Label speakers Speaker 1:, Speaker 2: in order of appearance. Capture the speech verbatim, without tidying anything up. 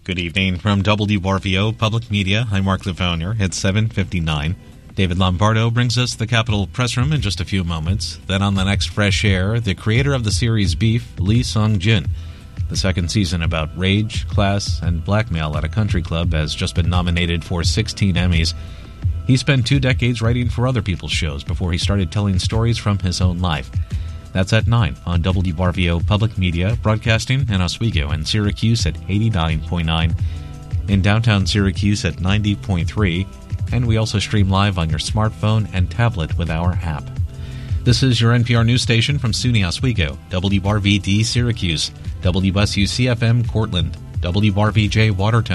Speaker 1: Good evening from W R V O Public Media. I'm Mark Lefonier. It's seven fifty-nine. David Lombardo brings us the Capitol Press Room in just a few moments. Then on the next Fresh Air, the creator of the series Beef, Lee Sung-jin. The second season about rage, class, and blackmail at a country club has just been nominated for sixteen Emmys. He spent two decades writing for other people's shows before he started telling stories from his own life. That's at nine on W R V O Public Media, broadcasting in Oswego and Syracuse at eighty-nine point nine, in downtown Syracuse at ninety point three, and we also stream live on your smartphone and tablet with our app. This is your N P R news station from SUNY Oswego, W R V D Syracuse, W S U C F M Cortland, W R V J Watertown,